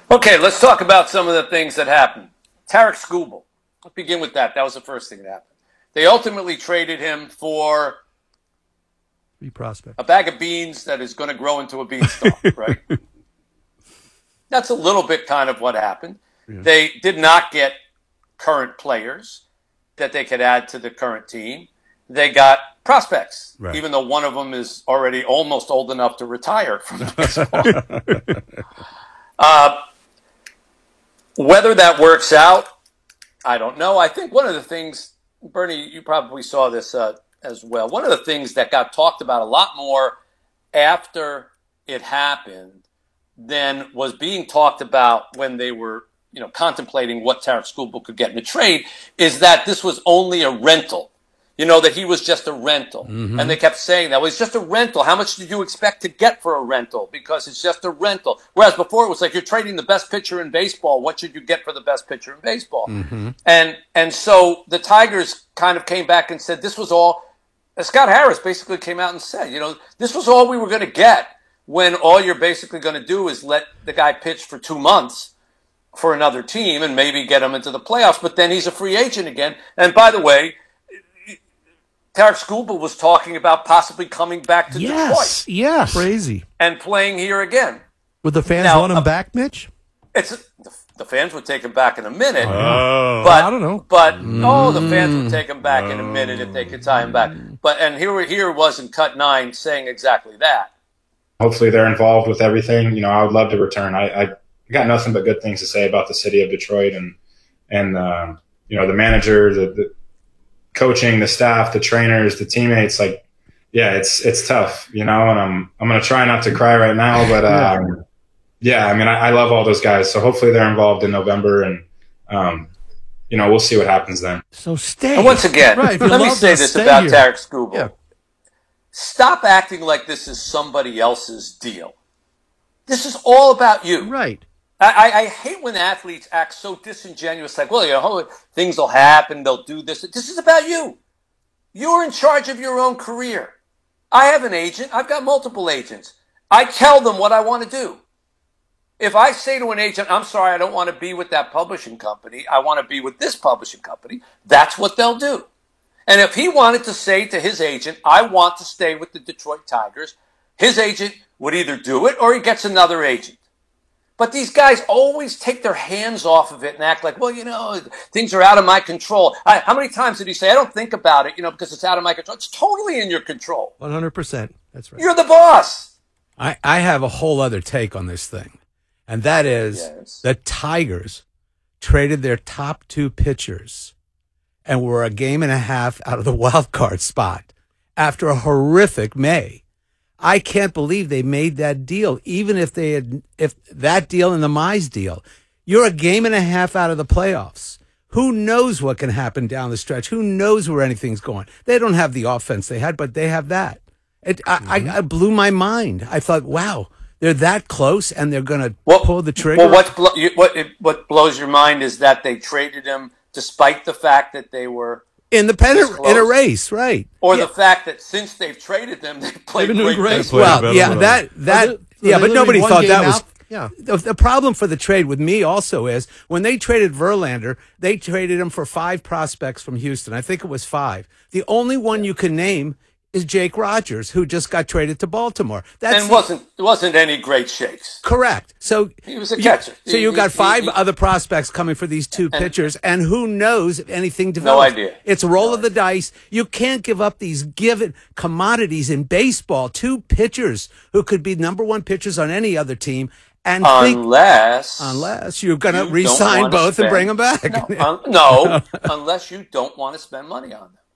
Okay, let's talk about some of the things that happened. Tarek Skubal. Let's begin with that. That was the first thing that happened. They ultimately traded him for Three prospect. a bag of beans that is going to grow into a beanstalk, right? That's a little bit kind of what happened. Yeah. They did not get current players that they could add to the current team. They got prospects, Right. even though one of them is already almost old enough to retire from baseball. Whether that works out, I don't know. I think one of the things, Bernie, you probably saw this as well. One of the things that got talked about a lot more after it happened than was being talked about when they were, contemplating what Tarek Skubal could get in a trade is that this was only a rental. That he was just a rental. Mm-hmm. And they kept saying that. Well, it's just a rental. How much did you expect to get for a rental? Because it's just a rental. Whereas before it was like, you're trading the best pitcher in baseball. What should you get for the best pitcher in baseball? Mm-hmm. And so the Tigers kind of came back and said this was all. Scott Harris basically came out and said, this was all we were going to get when all you're basically going to do is let the guy pitch for 2 months for another team and maybe get him into the playoffs. But then he's a free agent again. And by the way, Tarek Skubal was talking about possibly coming back to Detroit. Yes, crazy, and playing here again. Would the fans want him back, Mitch? The fans would take him back in a minute. But I don't know. But the fans would take him back in a minute if they could tie him back. And here was in cut 9 saying exactly that. Hopefully they're involved with everything. I would love to return. I got nothing but good things to say about the city of Detroit and the manager, the coaching, the staff, the trainers, the teammates. It's tough, and I'm going to try not to cry right now, but I love all those guys. So hopefully they're involved in November and, we'll see what happens then. So stay. And once again, let me say this about Tarek Skubal. Yeah. Stop acting like this is somebody else's deal. This is all about you. Right. I hate when athletes act so disingenuous, like, things will happen, they'll do this. This is about you. You're in charge of your own career. I have an agent. I've got multiple agents. I tell them what I want to do. If I say to an agent, I'm sorry, I don't want to be with that publishing company, I want to be with this publishing company, that's what they'll do. And if he wanted to say to his agent, I want to stay with the Detroit Tigers, his agent would either do it or he gets another agent. But these guys always take their hands off of it and act like, things are out of my control. How many times did he say, I don't think about it, because it's out of my control? It's totally in your control. 100%. That's right. You're the boss. I have a whole other take on this thing. And that is the Tigers traded their top 2 pitchers and were a game and a half out of the wild card spot after a horrific May. I can't believe they made that deal, even if that deal and the Mize deal. You're a game and a half out of the playoffs. Who knows what can happen down the stretch? Who knows where anything's going? They don't have the offense they had, but they have that. I blew my mind. I thought, wow, they're that close, and they're going to pull the trigger. Well, what blows your mind is that they traded him despite the fact that they were in a race, right? Or the fact that since they've traded them, they've played great baseball. Well, but nobody thought that was. Yeah. The problem for the trade with me also is when they traded Verlander, they traded him for 5 prospects from Houston. I think it was 5. The only one you can name is Jake Rogers, who just got traded to Baltimore. Wasn't any great shakes. Correct. So he was a catcher. So you got 5 other prospects coming for these 2 pitchers, and who knows if anything develops. No idea. It's a roll of the dice. You can't give up these given commodities in baseball. 2 pitchers who could be number 1 pitchers on any other team. And unless you're going to re-sign both and bring them back. No, unless you don't want to spend money on them.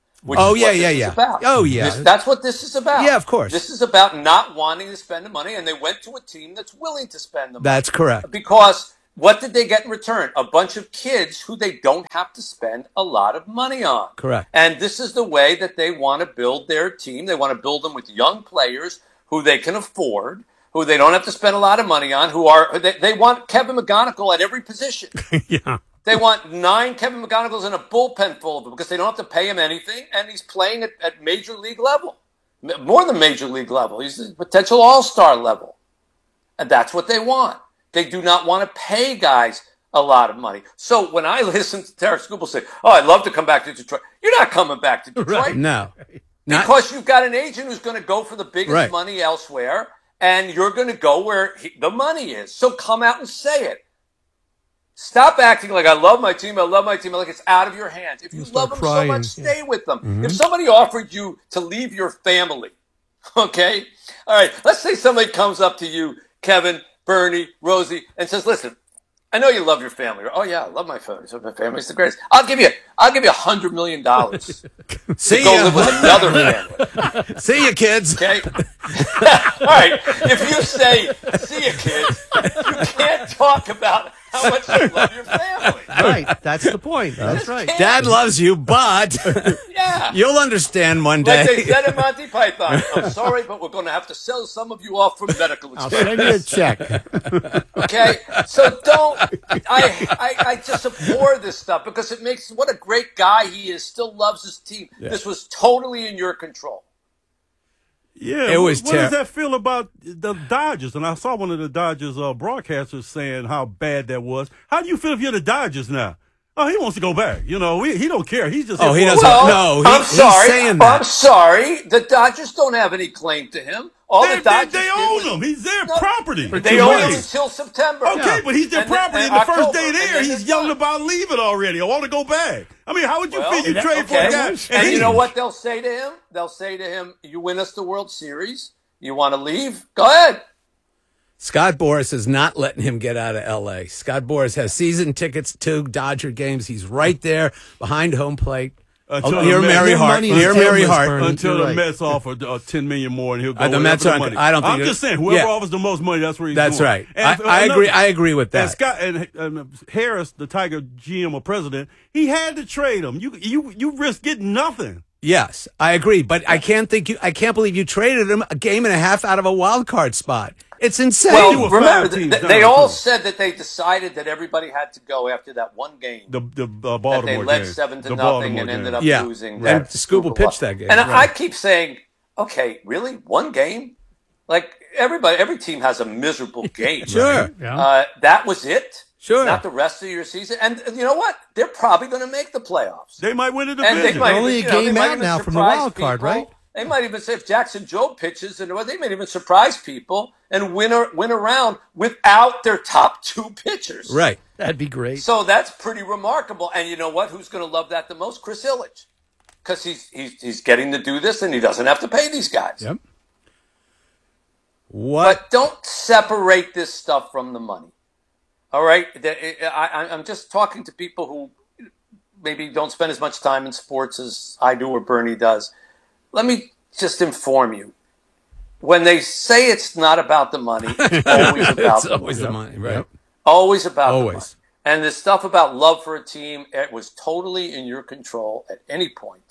That's what this is about. Yeah, of course. This is about not wanting to spend the money, and they went to a team that's willing to spend the money. That's correct. Because what did they get in return? A bunch of kids who they don't have to spend a lot of money on. Correct. And this is the way that they want to build their team. They want to build them with young players who they can afford, who they don't have to spend a lot of money on, they want Kevin McGonigal at every position. Yeah. They want 9 Kevin McGonigals in a bullpen full of them because they don't have to pay him anything, and he's playing at major league level. More than major league level. He's a potential all-star level. And that's what they want. They do not want to pay guys a lot of money. So when I listen to Tarik Skubal say, "Oh, I'd love to come back to Detroit," you're not coming back to Detroit. Right. No. Because you've got an agent who's going to go for the biggest money elsewhere, and you're going to go where the money is. So come out and say it. Stop acting like I love my team, like it's out of your hands. If you love them so much, stay with them. Mm-hmm. If somebody offered you to leave your family, okay? All right, let's say somebody comes up to you, Kevin, Bernie, Rosie, and says, "Listen, I know you love your family." Oh yeah, I love my family. So my family's the greatest. I'll give you $100 million to go live with another family. See you, kids. Okay. All right. If you say "see you, kids," you can't talk about how much you love your family. Right. That's the point. That's right. Dad loves you, but you'll understand one day. Like they said in Monty Python, "I'm sorry, but we're going to have to sell some of you off for medical expenses." I'll send you a check. Okay? So don't, I just abhor this stuff because it makes, what a great guy he is, still loves his team. Yeah. This was totally in your control. Yeah, it was what does that feel about the Dodgers? And I saw one of the Dodgers broadcasters saying how bad that was. How do you feel if you're the Dodgers now? Oh, he wants to go back. You know, he don't care. He's just. Oh, he doesn't. Well, I'm sorry. He's saying that. I'm sorry. The Dodgers don't have any claim to him. They own him. He's their property. But they own him until September. Okay, but he's their property. And the first day there, he's yelling about leaving already. I want to go back. I mean, how would you feel? You trade for a guy. And you know what they'll say to him? They'll say to him, "You win us the World Series. You want to leave? Go ahead." Scott Boras is not letting him get out of L.A. Scott Boras has season tickets to Dodger games. He's right there behind home plate. Near Mary Hart. Until the Mets offer $10 million more, and he'll go. The Mets aren't. I don't think. I'm just saying, whoever offers the most money, that's where he's going. That's right. I agree. I agree with that. And Scott and Harris, the Tiger GM or president, he had to trade him. You risk getting nothing. Yes, I agree, but I can't believe you traded him a game and a half out of a wild card spot. It's insane. Well, remember, they all said that they decided that everybody had to go after that one game. The Baltimore that they led game. 7-0 and ended up losing. And Skubal pitched that game. And I keep saying, okay, really? One game? Like, every team has a miserable game. Sure. That was it? Sure. Not the rest of your season. And you know what? They're probably going to make the playoffs. They might win the division. And they might only even, a game out now from the wild card, right? They might even say if Jackson Jobe pitches, and they might even surprise people and win around without their top two pitchers. Right. That'd be great. So that's pretty remarkable. And you know what? Who's going to love that the most? Chris Ilitch. Because he's getting to do this, and he doesn't have to pay these guys. Yep. But don't separate this stuff from the money. All right? I'm just talking to people who maybe don't spend as much time in sports as I do or Bernie does. Let me just inform you. When they say it's not about the money, it's always about the money. Right? Yep. Always about the money. And the stuff about love for a team, it was totally in your control at any point.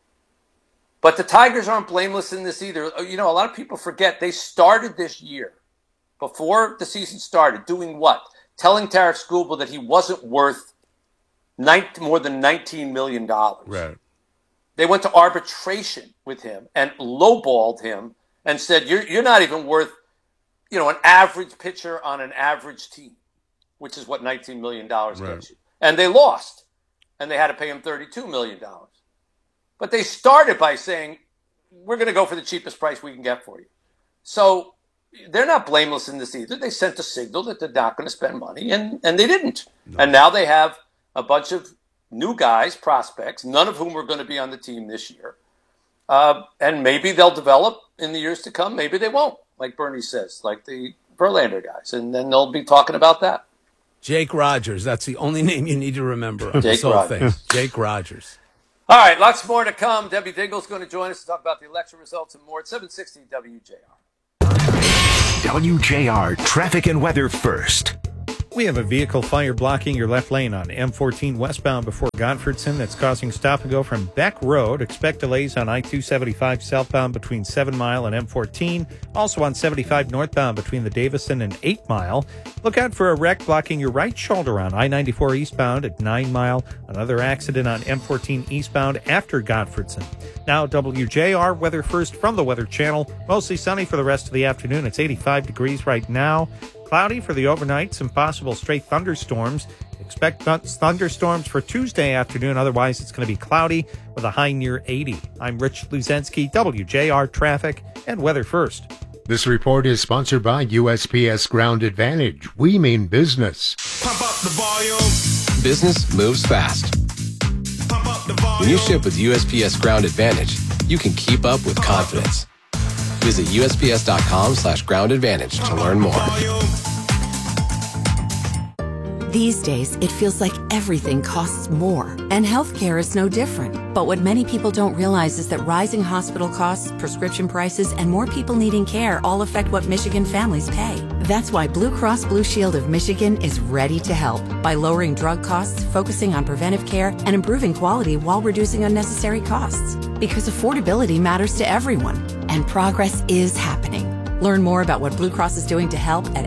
But the Tigers aren't blameless in this either. You know, a lot of people forget they started this year, before the season started, doing what? Telling Tarik Skubal that he wasn't worth more than $19 million. Right. They went to arbitration with him and lowballed him and said, you're not even worth, an average pitcher on an average team, which is what $19 million gets you. And they lost, and they had to pay him $32 million. But they started by saying, we're going to go for the cheapest price we can get for you. So they're not blameless in this either. They sent a signal that they're not going to spend money, and they didn't. No. And now they have a bunch of new guys, prospects, none of whom are going to be on the team this year. And maybe they'll develop in the years to come. Maybe they won't, like Bernie says, like the Verlander guys. And then they'll be talking about that. Jake Rogers. That's the only name you need to remember on this whole thing. Jake Rogers. All right, lots more to come. Debbie Diggle's going to join us to talk about the election results and more at 760 WJR. WJR Traffic and Weather First. We have a vehicle fire blocking your left lane on M14 westbound before Gottfriedson that's causing stop and go from Beck Road. Expect delays on I-275 southbound between 7 Mile and M14. Also on 75 northbound between the Davison and 8 Mile. Look out for a wreck blocking your right shoulder on I-94 eastbound at 9 Mile. Another accident on M14 eastbound after Gottfriedson. Now WJR Weather First from the Weather Channel. Mostly sunny for the rest of the afternoon. It's 85 degrees right now. Cloudy for the overnight, some possible stray thunderstorms. Expect thunderstorms for Tuesday afternoon. Otherwise, it's going to be cloudy with a high near 80. I'm Rich Luzensky, WJR Traffic and Weather First. This report is sponsored by USPS Ground Advantage. We mean business. Pump up the volume. Business moves fast. Pump up the volume. When you ship with USPS Ground Advantage, you can keep up with confidence. Visit USPS.com/Ground Advantage to learn more. These days, it feels like everything costs more, and healthcare is no different. But what many people don't realize is that rising hospital costs, prescription prices, and more people needing care all affect what Michigan families pay. That's why Blue Cross Blue Shield of Michigan is ready to help by lowering drug costs, focusing on preventive care, and improving quality while reducing unnecessary costs. Because affordability matters to everyone, and progress is happening. Learn more about what Blue Cross is doing to help at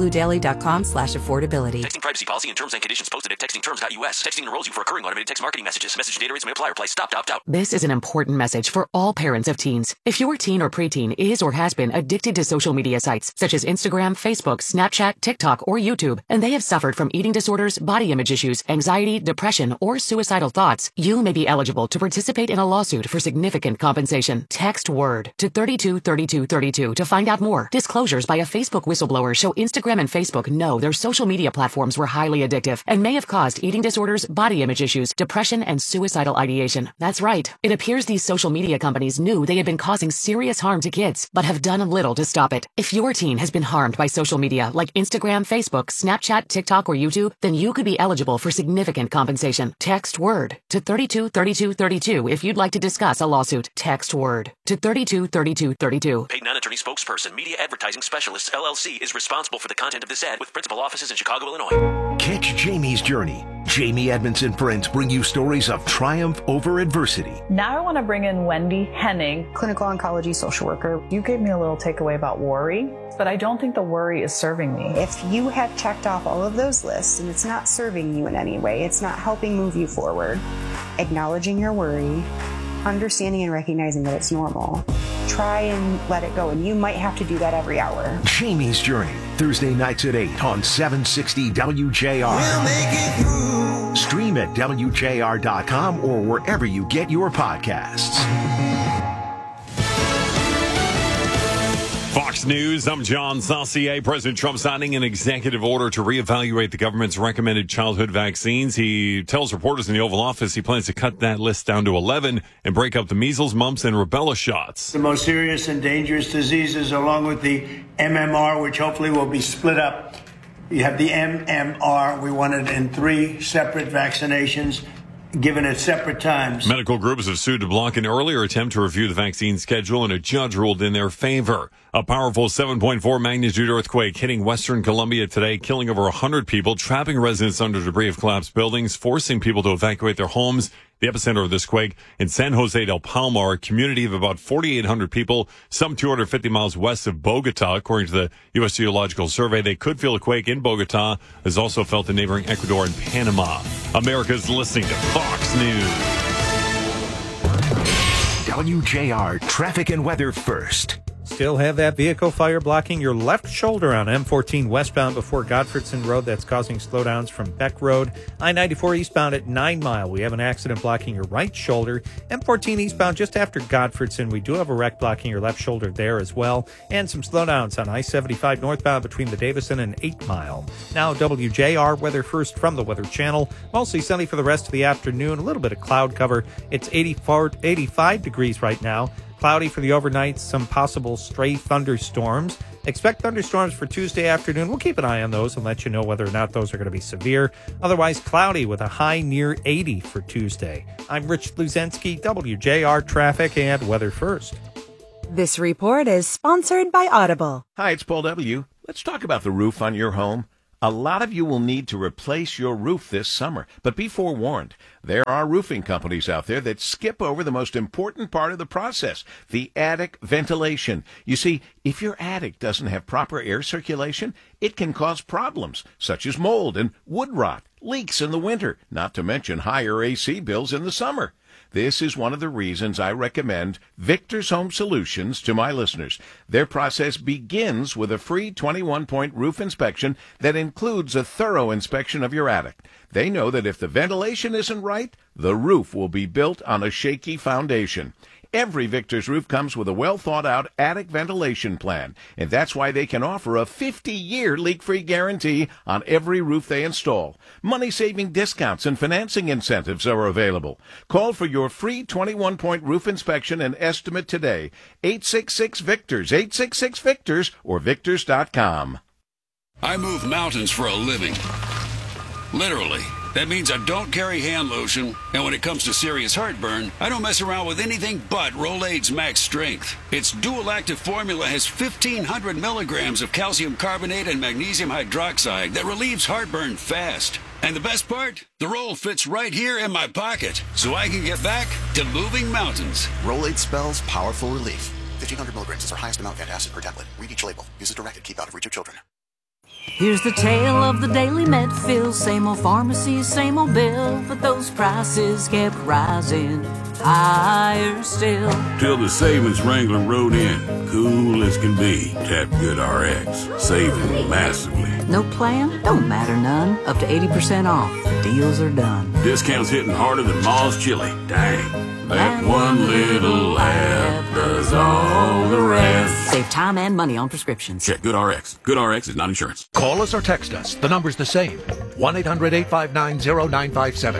mibluedaily.com/affordability. Texting privacy policy and terms and conditions posted at textingterms.us. Texting enrolls you for recurring automated text marketing messages. Message data rates may apply. Reply stop to opt out. This is an important message for all parents of teens. If your teen or preteen is or has been addicted to social media sites such as Instagram, Facebook, Snapchat, TikTok, or YouTube, and they have suffered from eating disorders, body image issues, anxiety, depression, or suicidal thoughts, you may be eligible to participate in a lawsuit for significant compensation. Text WORD to 323232 to find out more. Disclosures by a Facebook whistleblower show Instagram and Facebook know their social media platforms were highly addictive and may have caused eating disorders, body image issues, depression, and suicidal ideation. That's right. It appears these social media companies knew they had been causing serious harm to kids, but have done little to stop it. If your teen has been harmed by social media like Instagram, Facebook, Snapchat, TikTok, or YouTube, then you could be eligible for significant compensation. Text WORD to 323232 if you'd like to discuss a lawsuit. Text WORD to 323232. Paid non-attorney spokesperson, Media Advertising Specialists, LLC, is responsible for the content of this ad with principal offices in Chicago, Illinois. Catch Jamie's journey. Jamie Edmondson Friends bring you stories of triumph over adversity. Now I want to bring in Wendy Henning, clinical oncology social worker. You gave me a little takeaway about worry, but I don't think the worry is serving me. If you have checked off all of those lists and it's not serving you in any way, it's not helping move you forward, acknowledging your worry, understanding and recognizing that it's normal. Try and let it go, and you might have to do that every hour. Jamie's Journey, Thursday nights at 8 on 760 WJR. We'll make it through. Stream at WJR.com or wherever you get your podcasts. Fox News, I'm John Saucier. President Trump signing an executive order to reevaluate the government's recommended childhood vaccines. He tells reporters in the Oval Office he plans to cut that list down to 11 and break up the measles, mumps, and rubella shots. The most serious and dangerous diseases, along with the MMR, which hopefully will be split up. You have the MMR. We want it in 3 separate vaccinations, given at separate times. Medical groups have sued to block an earlier attempt to review the vaccine schedule, and a judge ruled in their favor. A powerful 7.4 magnitude earthquake hitting western Colombia today, killing over 100 people, trapping residents under debris of collapsed buildings, forcing people to evacuate their homes. The epicenter of this quake in San Jose del Palmar, a community of about 4,800 people, some 250 miles west of Bogota. According to the U.S. Geological Survey, they could feel a quake in Bogota, as also felt in neighboring Ecuador and Panama. America's listening to Fox News. WJR Traffic and Weather First. Still have that vehicle fire blocking your left shoulder on M14 westbound before Godfredson Road. That's causing slowdowns from Beck Road. I-94 eastbound at 9 Mile. We have an accident blocking your right shoulder. M14 eastbound just after Godfredson. We do have a wreck blocking your left shoulder there as well. And some slowdowns on I-75 northbound between the Davison and 8 Mile. Now WJR Weather First from the Weather Channel. Mostly sunny for the rest of the afternoon. A little bit of cloud cover. It's 85 degrees right now. Cloudy for the overnight, some possible stray thunderstorms. Expect thunderstorms for Tuesday afternoon. We'll keep an eye on those and let you know whether or not those are going to be severe. Otherwise, cloudy with a high near 80 for Tuesday. I'm Rich Luzensky, WJR Traffic and Weather First. This report is sponsored by Audible. Hi, it's Paul W. Let's talk about the roof on your home. A lot of you will need to replace your roof this summer, but be forewarned. There are roofing companies out there that skip over the most important part of the process, the attic ventilation. You see, if your attic doesn't have proper air circulation, it can cause problems, such as mold and wood rot, leaks in the winter, not to mention higher AC bills in the summer. This is one of the reasons I recommend Victor's Home Solutions to my listeners. Their process begins with a free 21-point roof inspection that includes a thorough inspection of your attic. They know that if the ventilation isn't right, the roof will be built on a shaky foundation. Every Victor's roof comes with a well-thought-out attic ventilation plan, and that's why they can offer a 50-year leak-free guarantee on every roof they install. Money-saving discounts and financing incentives are available. Call for your free 21-point roof inspection and estimate today. 866-VICTORS, 866-VICTORS, or Victors.com. I move mountains for a living. Literally. That means I don't carry hand lotion, and when it comes to serious heartburn, I don't mess around with anything but Rolaids Max Strength. Its dual-active formula has 1,500 milligrams of calcium carbonate and magnesium hydroxide that relieves heartburn fast. And the best part? The roll fits right here in my pocket, so I can get back to moving mountains. Rolaids spells powerful relief. 1,500 milligrams is our highest amount of antacid per tablet. Read each label. Use as directed. Keep out of reach of children. Here's the tale of the daily med fill. Same old pharmacy, same old bill, but those prices kept rising higher still. Till the savings wrangler rode in, cool as can be. Tap GoodRx, saving massively. No plan? Don't matter none. Up to 80% off. The deals are done. Discounts hitting harder than Ma's chili. Dang. That one little laugh does all the rest. Save time and money on prescriptions. Check GoodRx. GoodRx is not insurance. Call us or text us. The number's the same. 1-800-859-0957.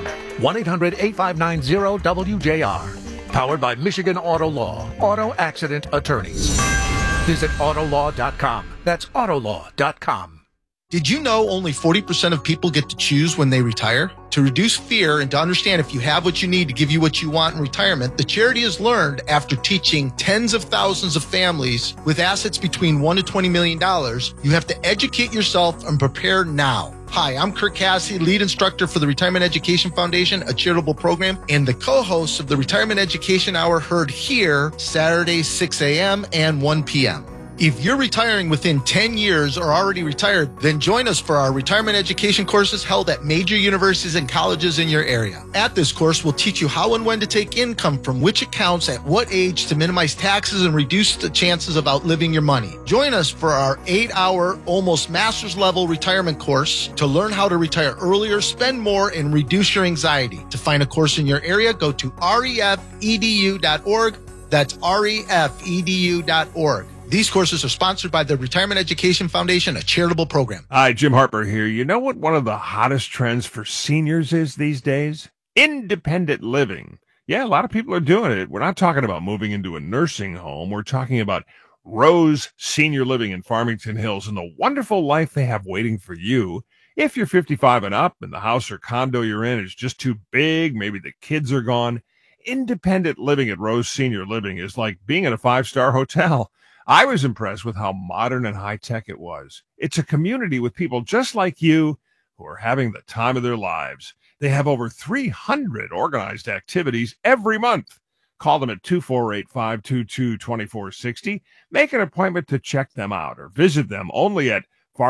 1-800-859-0WJR. Powered by Michigan Auto Law. Auto Accident Attorneys. Visit Autolaw.com. That's Autolaw.com. Did you know only 40% of people get to choose when they retire? To reduce fear and to understand if you have what you need to give you what you want in retirement, the charity has learned after teaching tens of thousands of families with assets between $1 to $20 million, you have to educate yourself and prepare now. Hi, I'm Kirk Cassidy, lead instructor for the Retirement Education Foundation, a charitable program, and the co-host of the Retirement Education Hour, heard here Saturdays 6 a.m. and 1 p.m. If you're retiring within 10 years or already retired, then join us for our retirement education courses held at major universities and colleges in your area. At this course, we'll teach you how and when to take income from which accounts at what age to minimize taxes and reduce the chances of outliving your money. Join us for our 8-hour, almost master's level retirement course to learn how to retire earlier, spend more, and reduce your anxiety. To find a course in your area, go to refedu.org. That's refedu.org. These courses are sponsored by the Retirement Education Foundation, a charitable program. Hi, Jim Harper here. You know what one of the hottest trends for seniors is these days? Independent living. Yeah, a lot of people are doing it. We're not talking about moving into a nursing home. We're talking about Rose Senior Living in Farmington Hills and the wonderful life they have waiting for you. If you're 55 and up and the house or condo you're in is just too big, maybe the kids are gone, independent living at Rose Senior Living is like being in a 5-star hotel. I was impressed with how modern and high-tech it was. It's a community with people just like you who are having the time of their lives. They have over 300 organized activities every month. Call them at 248-522-2460. Make an appointment to check them out or visit them only at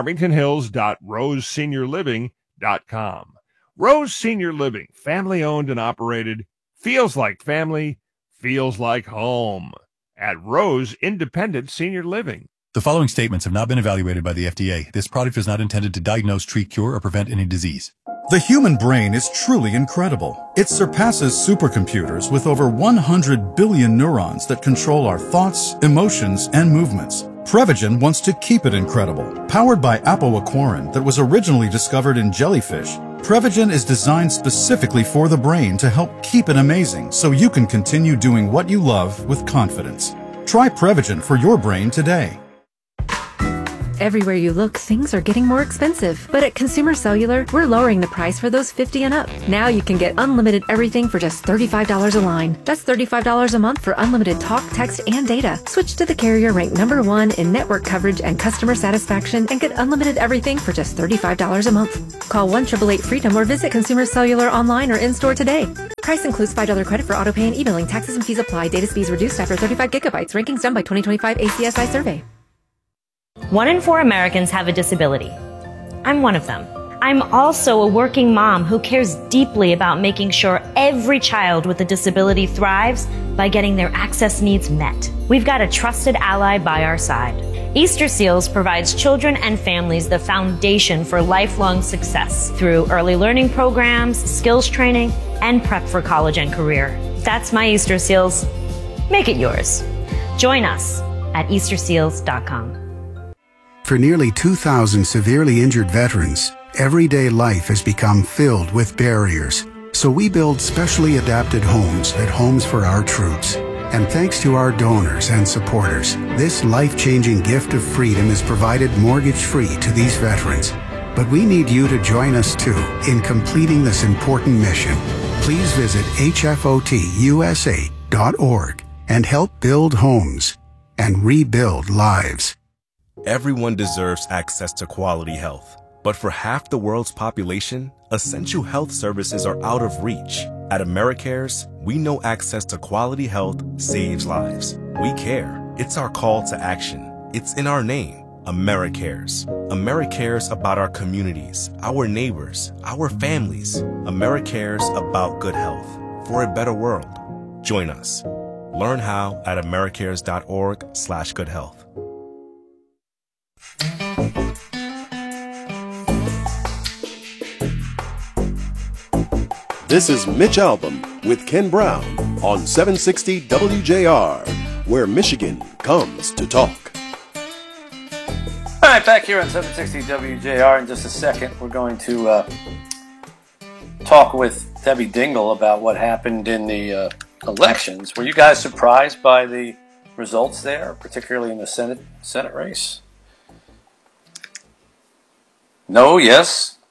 farmingtonhills.roseseniorliving.com. Rose Senior Living, family-owned and operated, feels like family, feels like home. At Rose Independent Senior Living. The following statements have not been evaluated by the FDA. This product is not intended to diagnose, treat, cure, or prevent any disease. The human brain is truly incredible. It surpasses supercomputers with over 100 billion neurons that control our thoughts, emotions, and movements. Prevagen wants to keep it incredible. Powered by apoaquarin that was originally discovered in jellyfish, Prevagen is designed specifically for the brain to help keep it amazing so you can continue doing what you love with confidence. Try Prevagen for your brain today. Everywhere you look, things are getting more expensive. But at Consumer Cellular, we're lowering the price for those 50 and up. Now you can get unlimited everything for just $35 a line. That's $35 a month for unlimited talk, text, and data. Switch to the carrier ranked #1 in network coverage and customer satisfaction and get unlimited everything for just $35 a month. Call 1-888-FREEDOM or visit Consumer Cellular online or in-store today. Price includes $5 credit for autopay and e-billing. Taxes and fees apply. Data speeds reduced after 35 gigabytes. Rankings done by 2025 ACSI survey. 1 in 4 Americans have a disability. I'm one of them. I'm also a working mom who cares deeply about making sure every child with a disability thrives by getting their access needs met. We've got a trusted ally by our side. Easter Seals provides children and families the foundation for lifelong success through early learning programs, skills training, and prep for college and career. That's my Easter Seals. Make it yours. Join us at easterseals.com. For nearly 2,000 severely injured veterans, everyday life has become filled with barriers. So we build specially adapted homes at Homes for Our Troops. And thanks to our donors and supporters, this life-changing gift of freedom is provided mortgage-free to these veterans. But we need you to join us too in completing this important mission. Please visit hfotusa.org and help build homes and rebuild lives. Everyone deserves access to quality health. But for half the world's population, essential health services are out of reach. At AmeriCares, we know access to quality health saves lives. We care. It's our call to action. It's in our name, AmeriCares. AmeriCares about our communities, our neighbors, our families. AmeriCares about good health for a better world. Join us. Learn how at americares.org/goodhealth. This is Mitch Albom with Ken Brown on 760 WJR, where Michigan comes to talk. All right, back here on 760 WJR in just a second. We're going to talk with Debbie Dingell about what happened in the elections. Were you guys surprised by the results there, particularly in the Senate race? No, yes.